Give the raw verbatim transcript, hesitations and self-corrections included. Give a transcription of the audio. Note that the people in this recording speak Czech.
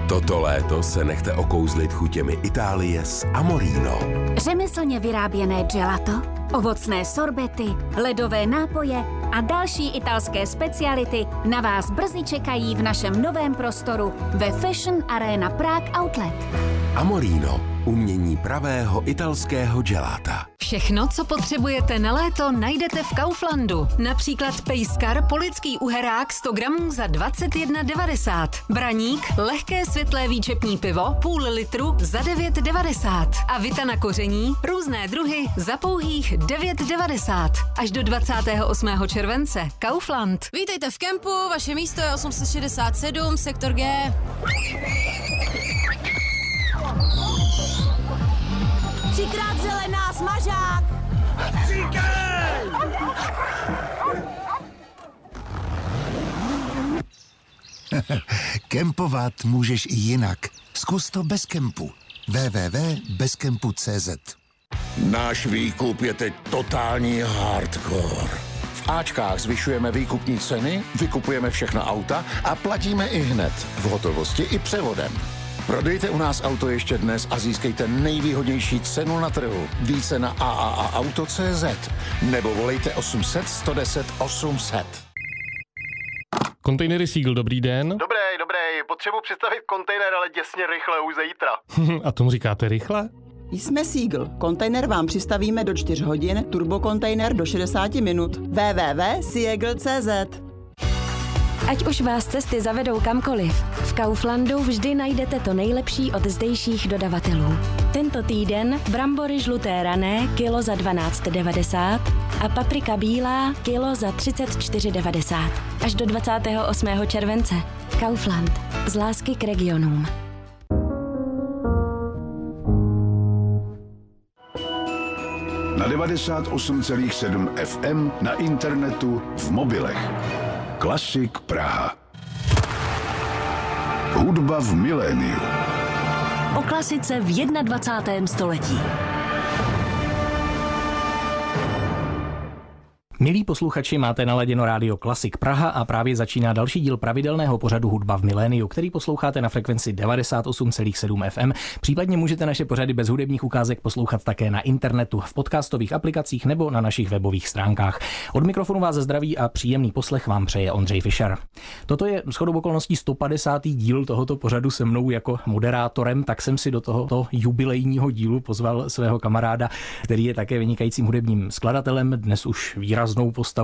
Toto léto se nechte okouzlit chutěmi Itálie s Amorino. Řemeslně vyráběné gelato, ovocné sorbety, ledové nápoje a další italské speciality na vás brzy čekají v našem novém prostoru ve Fashion Arena Prague Outlet. Amorino, umění pravého italského gelata. Všechno, co potřebujete na léto, najdete v Kauflandu. Například pejskar polický uherák sto gramů za dvacet jedna devadesát. Braník, lehké světlé výčepní pivo, půl litru za devět devadesát. A vita na koření, různé druhy za pouhých devět devadesát. Až do dvacátého osmého července. Kaufland. Vítejte v kempu, vaše místo je osm set šedesát sedm, sektor G. Třikrát zelená, smažák! Říkej! Kempovat můžeš i jinak. Zkus to bez kempu. w w w tečka bez kempu tečka c z. Náš výkup je teď totální hardcore. V Ačkách zvyšujeme výkupní ceny, vykupujeme všechna auta a platíme i hned, v hotovosti i převodem. Prodejte u nás auto ještě dnes a získejte nejvýhodnější cenu na trhu. Více na a a a auto tečka c z nebo volejte osm set, sto deset, osm set. Kontejnery Seagull, dobrý den. Dobrý, dobrý, potřebuji představit kontejner, ale děsně rychle, už zítra. A tomu říkáte rychle? Jsme Seagull. Kontejner vám přistavíme do čtyř hodin, turbokontejner do šedesát minut. w w w tečka seagull tečka c z. Ať už vás cesty zavedou kamkoliv, v Kauflandu vždy najdete to nejlepší od zdejších dodavatelů. Tento týden brambory žluté rané kilo za dvanáct devadesát a paprika bílá kilo za třicet čtyři devadesát. Až do dvacátého osmého července. Kaufland. Z lásky k regionům. Na devadesát osm celá sedm ef em, na internetu, v mobilech. Klasik Praha. Hudba v miléniu. O klasice v dvacátém prvním století. Milí posluchači, máte naladěno rádio Klasik Praha a právě začíná další díl pravidelného pořadu Hudba v miléniu, který posloucháte na frekvenci devadesát osm celá sedm ef em. Případně můžete naše pořady bez hudebních ukázek poslouchat také na internetu, v podcastových aplikacích nebo na našich webových stránkách. Od mikrofonu vás zdraví a příjemný poslech vám přeje Ondřej Fischer. Toto je shodou okolností sto padesátý díl tohoto pořadu se mnou jako moderátorem, tak jsem si do tohoto jubilejního dílu pozval svého kamaráda, který je také vynikajícím hudebním skladatelem, dnes už výraznou postavou